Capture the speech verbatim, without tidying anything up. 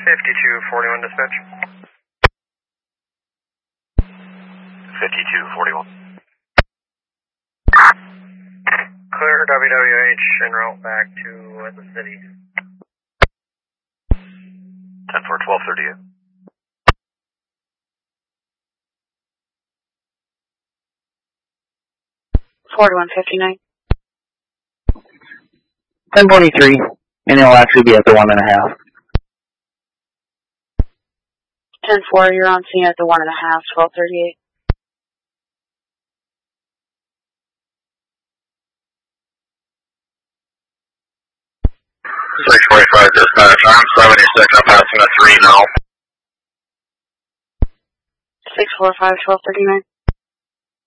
fifty-two forty-one dispatch. fifty-two forty-one. Clear W W H en route back to uh, the city. ten four twelve thirty-eight. forty-one fifty-nine. ten twenty-three, and it'll actually be at the one and a half. ten four, you're on scene at the one and a half, twelve thirty-eight. six forty-five dispatch, I'm seventy-six, I'm passing a three now. six four five, twelve thirty-nine.